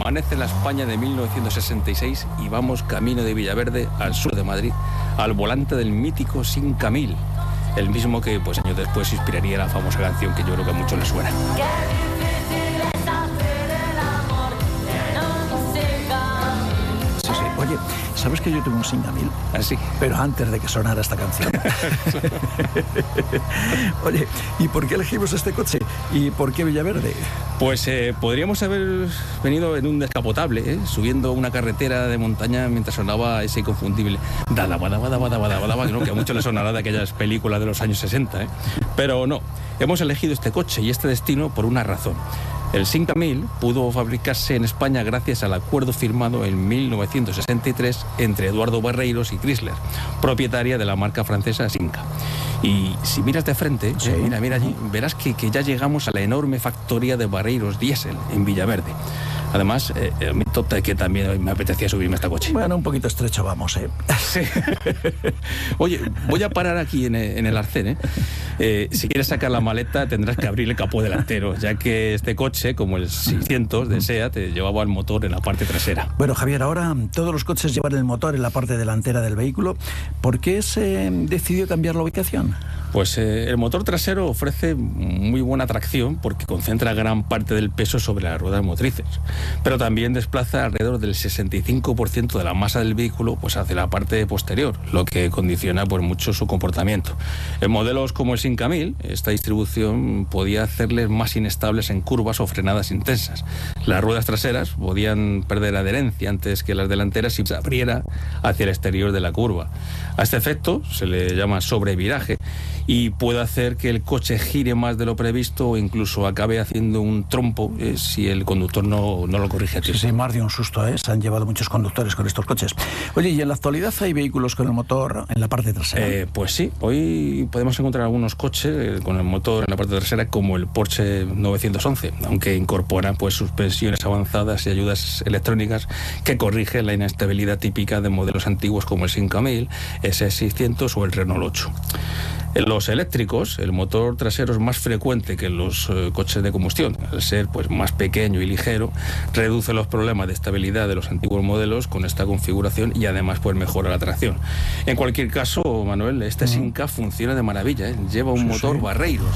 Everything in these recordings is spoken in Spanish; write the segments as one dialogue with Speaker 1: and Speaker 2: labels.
Speaker 1: amanece la España de 1966 y vamos camino de Villaverde, al sur de Madrid, al volante del mítico 5000, el mismo que pues años después inspiraría la famosa canción que yo creo que a muchos les suena.
Speaker 2: Oye, ¿sabes que yo tuve un 5000?
Speaker 1: ¿Ah, sí?
Speaker 2: Pero antes de que sonara esta canción. Oye, ¿y por qué elegimos este coche? ¿Y por qué Villaverde?
Speaker 1: Pues podríamos haber venido en un descapotable, subiendo una carretera de montaña mientras sonaba ese inconfundible Dada, bada, bada, bada, bada, bada, ¿no? Que a muchos les sonará de aquellas películas de los años 60, ¿eh? Pero no, hemos elegido este coche y este destino por una razón. El 5000 pudo fabricarse en España gracias al acuerdo firmado en 1963 entre Eduardo Barreiros y Chrysler, propietaria de la marca francesa Simca. Y si miras de frente,
Speaker 2: sí,
Speaker 1: mira allí, verás que ya llegamos a la enorme factoría de Barreiros Diesel en Villaverde. Además, admito que también me apetecía subirme a este coche.
Speaker 2: Bueno, un poquito estrecho vamos, ¿eh?
Speaker 1: Sí. Oye, voy a parar aquí en el arcén, ¿eh? Si quieres sacar la maleta tendrás que abrir el capó delantero, ya que este coche, como el 600 de SEAT, llevaba el motor en la parte trasera.
Speaker 2: Bueno, Javier, ahora todos los coches llevan el motor en la parte delantera del vehículo. ¿Por qué se decidió cambiar la ubicación?
Speaker 1: Pues el motor trasero ofrece muy buena tracción porque concentra gran parte del peso sobre las ruedas motrices, pero también desplaza alrededor del 65% de la masa del vehículo pues hacia la parte posterior, lo que condiciona pues mucho su comportamiento. En modelos como el 5000, esta distribución podía hacerles más inestables en curvas o frenadas intensas. Las ruedas traseras podían perder adherencia antes que las delanteras si se abriera hacia el exterior de la curva. A este efecto se le llama sobreviraje y puede hacer que el coche gire más de lo previsto o incluso acabe haciendo un trompo si el conductor no lo corrige a tiempo.
Speaker 2: Sí, más de un susto, ¿eh? Se han llevado muchos conductores con estos coches. Oye, ¿y en la actualidad hay vehículos con el motor en la parte trasera?
Speaker 1: Pues sí, hoy podemos encontrar algunos coches con el motor en la parte trasera como el Porsche 911, aunque incorporan pues suspensiones avanzadas y ayudas electrónicas que corrigen la inestabilidad típica de modelos antiguos como el 5000, S600 o el Renault 8. En los eléctricos, el motor trasero es más frecuente que en los coches de combustión. Al ser pues más pequeño y ligero, reduce los problemas de estabilidad de los antiguos modelos con esta configuración y además pues mejora la tracción. En cualquier caso, Manuel, este Simca funciona de maravilla, ¿eh? Lleva un motor Barreiros.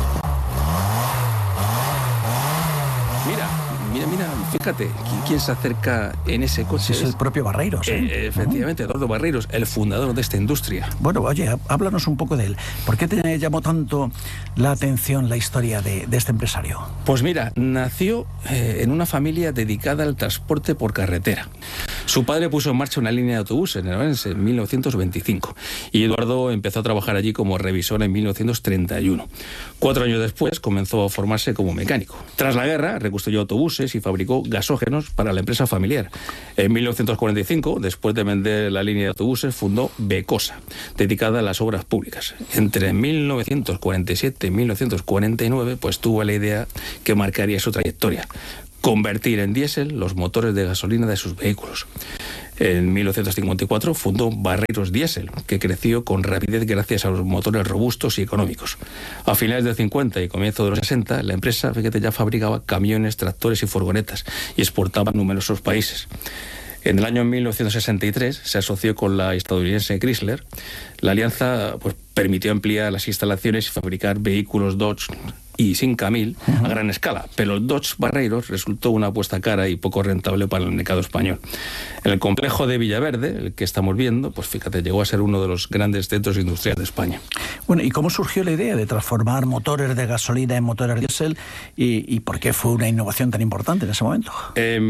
Speaker 1: Mira, fíjate, ¿quién se acerca en ese coche?
Speaker 2: Es el propio Barreiros, ¿eh?
Speaker 1: Efectivamente, Eduardo Barreiros, el fundador de esta industria.
Speaker 2: Bueno, oye, háblanos un poco de él. ¿Por qué te llamó tanto la atención la historia de este empresario?
Speaker 1: Pues mira, nació en una familia dedicada al transporte por carretera. Su padre puso en marcha una línea de autobuses en Orense en 1925 y Eduardo empezó a trabajar allí como revisor en 1931. 4 años después comenzó a formarse como mecánico. Tras la guerra reconstruyó autobuses y fabricó gasógenos para la empresa familiar. En 1945, después de vender la línea de autobuses, fundó Becosa, dedicada a las obras públicas. Entre 1947 y 1949, pues tuvo la idea que marcaría su trayectoria: convertir en diésel los motores de gasolina de sus vehículos. En 1954 fundó Barreiros Diesel, que creció con rapidez gracias a los motores robustos y económicos. A finales del 50 y comienzo de los 60, la empresa, fíjate, ya fabricaba camiones, tractores y furgonetas y exportaba a numerosos países. En el año 1963 se asoció con la estadounidense Chrysler. La alianza pues permitió ampliar las instalaciones y fabricar vehículos Dodge y 5000 a gran escala, pero el Dodge Barreiros resultó una apuesta cara y poco rentable para el mercado español. En el complejo de Villaverde, el que estamos viendo, pues fíjate, llegó a ser uno de los grandes centros industriales de España.
Speaker 2: Bueno, ¿y cómo surgió la idea de transformar motores de gasolina en motores diésel y por qué fue una innovación tan importante en ese momento?
Speaker 1: En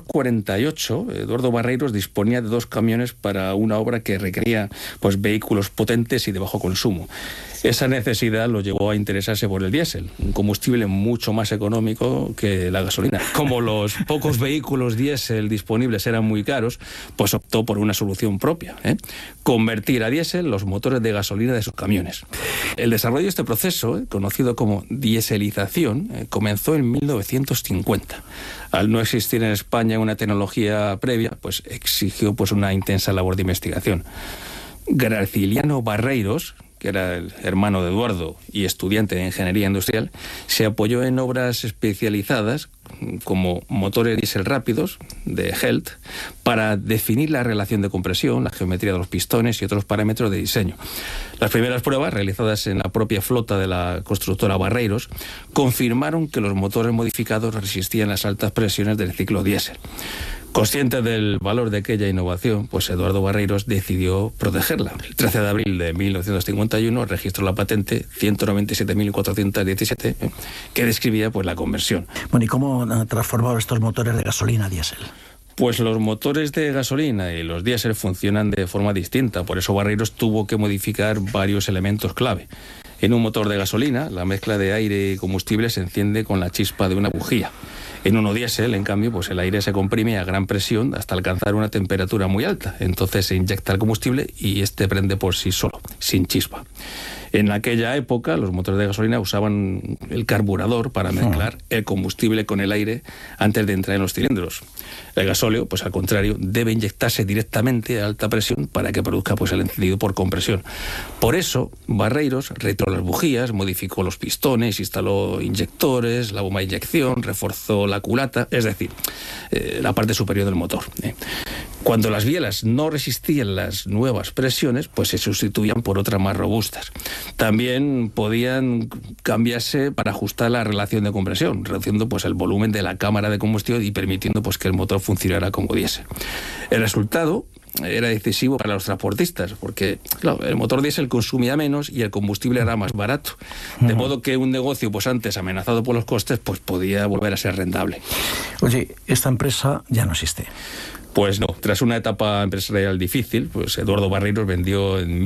Speaker 1: 1948, Eduardo Barreiros disponía de 2 camiones para una obra que requería pues vehículos potentes y de bajo consumo. Esa necesidad lo llevó a interesarse por el diésel, un combustible mucho más económico que la gasolina. Como los pocos vehículos diésel disponibles eran muy caros, pues optó por una solución propia, convertir a diésel los motores de gasolina de sus camiones. El desarrollo de este proceso, conocido como dieselización, comenzó en 1950. Al no existir en España una tecnología previa, pues exigió pues una intensa labor de investigación. Graciliano Barreiros, que era el hermano de Eduardo y estudiante de ingeniería industrial, se apoyó en obras especializadas como motores diésel rápidos de Helt para definir la relación de compresión, la geometría de los pistones y otros parámetros de diseño. Las primeras pruebas, realizadas en la propia flota de la constructora Barreiros, confirmaron que los motores modificados resistían las altas presiones del ciclo diésel. Consciente del valor de aquella innovación, pues Eduardo Barreiros decidió protegerla. El 13 de abril de 1951 registró la patente 197.417, que describía pues la conversión.
Speaker 2: Bueno, ¿y cómo han transformado estos motores de gasolina a diésel?
Speaker 1: Pues los motores de gasolina y los diésel funcionan de forma distinta, por eso Barreiros tuvo que modificar varios elementos clave. En un motor de gasolina, la mezcla de aire y combustible se enciende con la chispa de una bujía. En uno diésel, en cambio, pues el aire se comprime a gran presión hasta alcanzar una temperatura muy alta. Entonces se inyecta el combustible y este prende por sí solo, sin chispa. En aquella época, los motores de gasolina usaban el carburador para mezclar el combustible con el aire antes de entrar en los cilindros. El gasóleo, pues al contrario, debe inyectarse directamente a alta presión para que produzca pues el encendido por compresión. Por eso, Barreiros retiró las bujías, modificó los pistones, instaló inyectores, la bomba de inyección, reforzó la culata, es decir, la parte superior del motor. Cuando las bielas no resistían las nuevas presiones, pues se sustituían por otras más robustas. También podían cambiarse para ajustar la relación de compresión, reduciendo pues el volumen de la cámara de combustión y permitiendo pues que el motor funcionara como diésel. El resultado era decisivo para los transportistas, porque claro, el motor diésel consumía menos y el combustible era más barato. De modo que un negocio pues antes amenazado por los costes pues podía volver a ser rentable.
Speaker 2: Oye, esta empresa ya no existe.
Speaker 1: Pues no, tras una etapa empresarial difícil, pues Eduardo Barreiros vendió en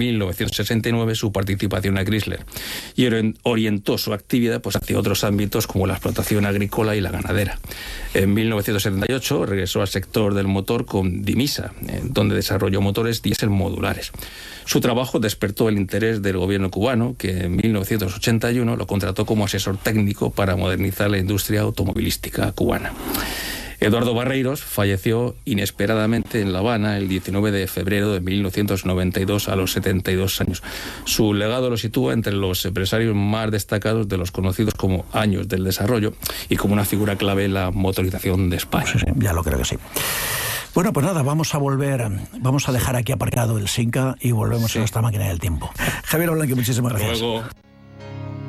Speaker 1: 1969 su participación a Chrysler y orientó su actividad pues hacia otros ámbitos como la explotación agrícola y la ganadera. En 1978 regresó al sector del motor con Dimisa, donde desarrolló motores diésel modulares. Su trabajo despertó el interés del gobierno cubano, que en 1981 lo contrató como asesor técnico para modernizar la industria automovilística cubana. Eduardo Barreiros falleció inesperadamente en La Habana el 19 de febrero de 1992 a los 72 años. Su legado lo sitúa entre los empresarios más destacados de los conocidos como años del desarrollo y como una figura clave en la motorización de España.
Speaker 2: Sí, ya lo creo que sí. Bueno, pues nada, vamos a dejar aquí aparcado el Simca y volvemos a nuestra máquina del tiempo. Javier Olanque, muchísimas gracias.
Speaker 1: Hasta luego.